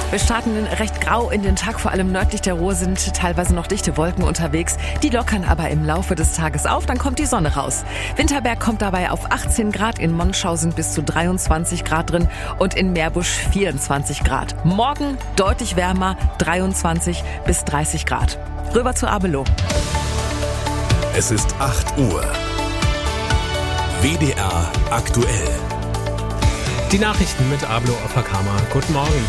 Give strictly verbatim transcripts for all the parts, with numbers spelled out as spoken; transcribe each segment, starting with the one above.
Wir starten recht grau in den Tag, vor allem nördlich der Ruhr sind teilweise noch dichte Wolken unterwegs. Die lockern aber im Laufe des Tages auf, dann kommt die Sonne raus. Winterberg kommt dabei auf achtzehn Grad, in Monschau sind bis zu dreiundzwanzig Grad drin und in Meerbusch vierundzwanzig Grad. Morgen deutlich wärmer, dreiundzwanzig bis dreißig Grad. Rüber zu Abelow. Es ist acht Uhr. W D R aktuell. Die Nachrichten mit Ablo Opakama. Guten Morgen.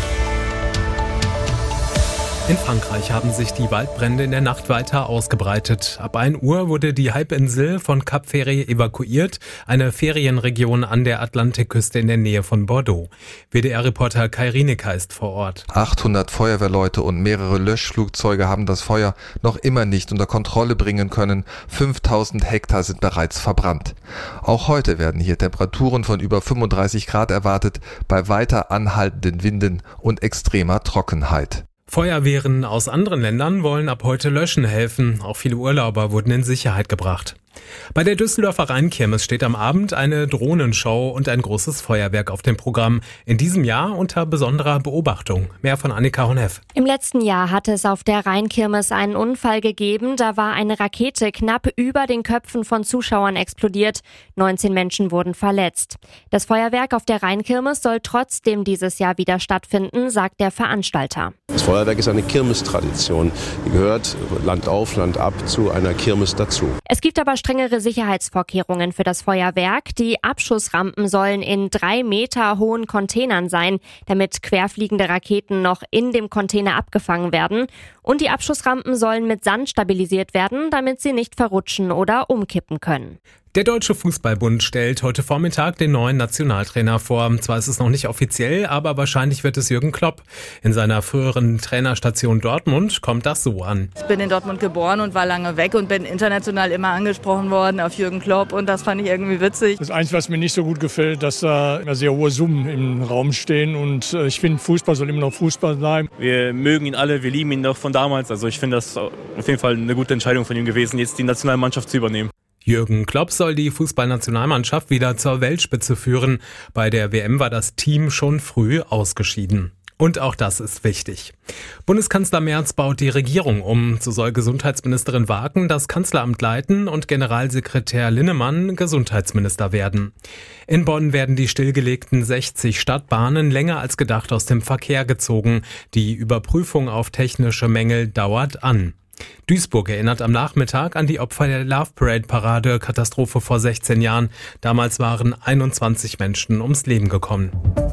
In Frankreich haben sich die Waldbrände in der Nacht weiter ausgebreitet. Ab ein Uhr wurde die Halbinsel von Cap Ferret evakuiert, eine Ferienregion an der Atlantikküste in der Nähe von Bordeaux. W D R-Reporter Kai Rienecker ist vor Ort. achthundert Feuerwehrleute und mehrere Löschflugzeuge haben das Feuer noch immer nicht unter Kontrolle bringen können. fünftausend Hektar sind bereits verbrannt. Auch heute werden hier Temperaturen von über fünfunddreißig Grad erwartet, bei weiter anhaltenden Winden und extremer Trockenheit. Feuerwehren aus anderen Ländern wollen ab heute löschen helfen. Auch viele Urlauber wurden in Sicherheit gebracht. Bei der Düsseldorfer Rheinkirmes steht am Abend eine Drohnenshow und ein großes Feuerwerk auf dem Programm. In diesem Jahr unter besonderer Beobachtung. Mehr von Annika Honneff. Im letzten Jahr hatte es auf der Rheinkirmes einen Unfall gegeben. Da war eine Rakete knapp über den Köpfen von Zuschauern explodiert. neunzehn Menschen wurden verletzt. Das Feuerwerk auf der Rheinkirmes soll trotzdem dieses Jahr wieder stattfinden, sagt der Veranstalter. Das Feuerwerk ist eine Kirmestradition. Die gehört Land auf, Land ab zu einer Kirmes dazu. Es gibt aber strengere Sicherheitsvorkehrungen für das Feuerwerk. Die Abschussrampen sollen in drei Meter hohen Containern sein, damit querfliegende Raketen noch in dem Container abgefangen werden. Und die Abschussrampen sollen mit Sand stabilisiert werden, damit sie nicht verrutschen oder umkippen können. Der Deutsche Fußballbund stellt heute Vormittag den neuen Nationaltrainer vor. Zwar ist es noch nicht offiziell, aber wahrscheinlich wird es Jürgen Klopp. In seiner früheren Trainerstation Dortmund kommt das so an. Ich bin in Dortmund geboren und war lange weg und bin international immer angesprochen worden auf Jürgen Klopp und das fand ich irgendwie witzig. Das Einzige, was mir nicht so gut gefällt, dass da immer sehr hohe Summen im Raum stehen und ich finde, Fußball soll immer noch Fußball bleiben. Wir mögen ihn alle, wir lieben ihn noch von damals. Also ich finde das auf jeden Fall eine gute Entscheidung von ihm gewesen, jetzt die Nationalmannschaft zu übernehmen. Jürgen Klopp soll die Fußballnationalmannschaft wieder zur Weltspitze führen. Bei der W M war das Team schon früh ausgeschieden. Und auch das ist wichtig. Bundeskanzler Merz baut die Regierung um. So soll Gesundheitsministerin Wagen das Kanzleramt leiten und Generalsekretär Linnemann Gesundheitsminister werden. In Bonn werden die stillgelegten sechzig Stadtbahnen länger als gedacht aus dem Verkehr gezogen. Die Überprüfung auf technische Mängel dauert an. Duisburg erinnert am Nachmittag an die Opfer der Love Parade Parade Katastrophe vor sechzehn Jahren. Damals waren einundzwanzig Menschen ums Leben gekommen.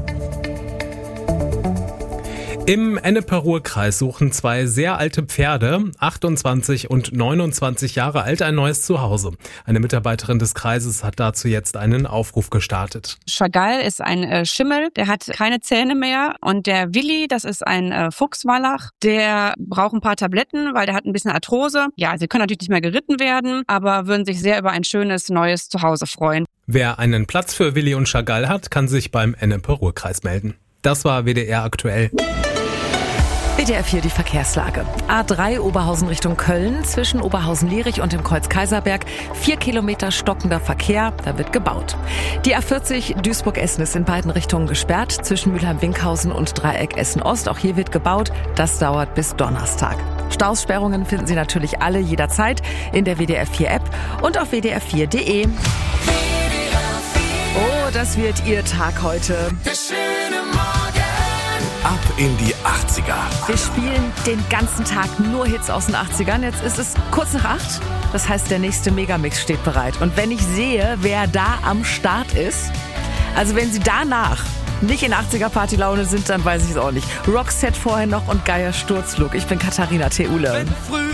Im Ennepe-Ruhr-Kreis suchen zwei sehr alte Pferde, achtundzwanzig und neunundzwanzig Jahre alt, ein neues Zuhause. Eine Mitarbeiterin des Kreises hat dazu jetzt einen Aufruf gestartet. Chagall ist ein äh, Schimmel, der hat keine Zähne mehr. Und der Willi, das ist ein äh, Fuchswallach, der braucht ein paar Tabletten, weil der hat ein bisschen Arthrose. Ja, sie können natürlich nicht mehr geritten werden, aber würden sich sehr über ein schönes neues Zuhause freuen. Wer einen Platz für Willi und Chagall hat, kann sich beim Ennepe-Ruhr-Kreis melden. Das war W D R aktuell. W D R vier die Verkehrslage. A drei Oberhausen Richtung Köln, zwischen Oberhausen-Lierich und dem Kreuz Kaiserberg. Vier Kilometer stockender Verkehr, da wird gebaut. Die A vierzig Duisburg-Essen ist in beiden Richtungen gesperrt, zwischen Mülheim-Winkhausen und Dreieck Essen-Ost. Auch hier wird gebaut, das dauert bis Donnerstag. Staussperrungen finden Sie natürlich alle jederzeit in der W D R vier App und auf w d r vier punkt d e. Oh, das wird Ihr Tag heute. Ab in die achtziger. Wir spielen den ganzen Tag nur Hits aus den achtzigern. Jetzt ist es kurz nach acht. Das heißt, der nächste Megamix steht bereit. Und wenn ich sehe, wer da am Start ist, also wenn Sie danach nicht in achtziger-Party-Laune sind, dann weiß ich es auch nicht. Roxette vorher noch und Geier Sturzflug. Ich bin Katharina Theule. Wenn früh